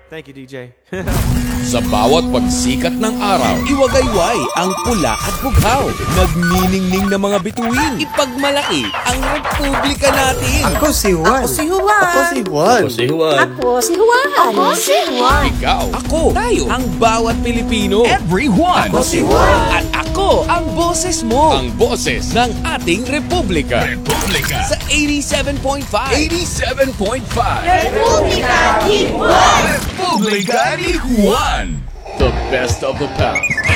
Thank you, DJ. Sa bawat pagsikat ng araw, iwagayway ang pula at bughaw. Nagniningning na mga bituin. Ipagmalaki ang republika natin. Ako si Juan. Ako si Juan. Ako si Juan. Ako si Juan. Ako si Juan. Ako si Juan. Ikaw, ako, tayo, ang bawat Pilipino. Everyone. Ako si Juan. At ako, ang boses mo. Ang boses ng ating republika. Republika. Sa 87.5. 87.5. Republika ni Juan. Republika ni Juan. The best of the past.